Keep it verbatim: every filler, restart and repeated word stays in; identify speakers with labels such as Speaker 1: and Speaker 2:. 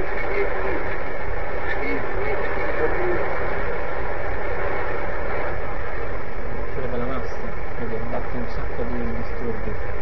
Speaker 1: Pure per la massa, vedi, batte un sacco di disturbi.